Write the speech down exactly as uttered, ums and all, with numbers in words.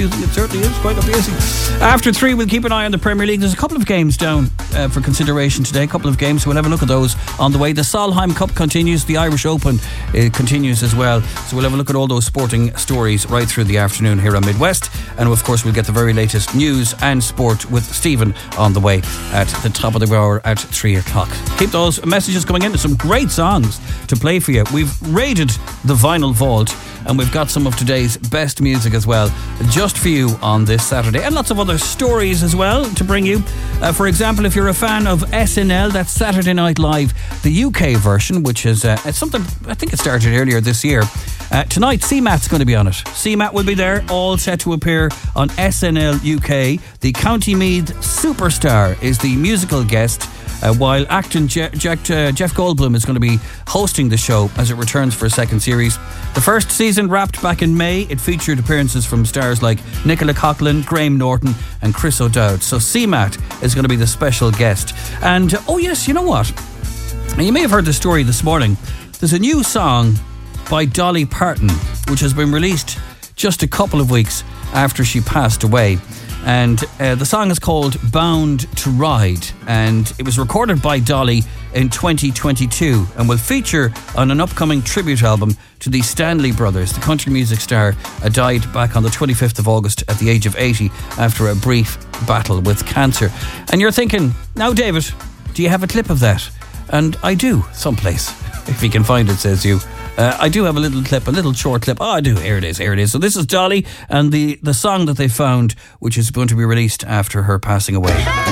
It certainly is quite confusing. After three, we'll keep an eye on the Premier League. There's a couple of games down uh, for consideration today. A couple of games. So we'll have a look at those on the way. The Solheim Cup continues. The Irish Open uh, continues as well. So we'll have a look at all those sporting stories right through the afternoon here on Midwest. And of course, we'll get the very latest news and sport with Stephen on the way at the top of the hour at three o'clock. Keep those messages coming in. There's some great songs to play for you. We've raided the vinyl vault, and we've got some of today's best music as well, just for you on this Saturday, and lots of other stories as well to bring you. Uh, for example, if you're a fan of S N L, that's Saturday Night Live, the U K version, which is uh, it's something, I think it started earlier this year. Uh, tonight, C MAT's going to be on it. C MAT will be there, all set to appear on S N L U K. The County Meath superstar is the musical guest, Uh, while acting Je- Je- uh, Jeff Goldblum is going to be hosting the show as it returns for a second series. The first season wrapped back in May. It featured appearances from stars like Nicola Coughlan, Graham Norton and Chris O'Dowd. So C MAT is going to be the special guest. And, uh, oh yes, you know what? And you may have heard the story this morning. There's a new song by Dolly Parton, which has been released just a couple of weeks after she passed away. And uh, the song is called Bound to Ride, and it was recorded by Dolly in twenty twenty-two and will feature on an upcoming tribute album to the Stanley Brothers. The country music star uh, died back on the twenty-fifth of August at the age of eighty after a brief battle with cancer. And you're thinking, now David, do you have a clip of that? And I do, someplace, if you can find it, says you. Uh, I do have a little clip, a little short clip. Oh, I do. Here it is. Here it is. So this is Dolly and the, the song that they found, which is going to be released after her passing away.